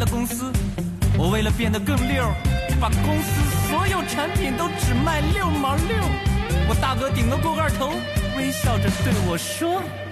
的公司，我为了变得更溜，把公司所有产品都只卖6毛6。我大哥顶个锅盖头，微笑着对我说。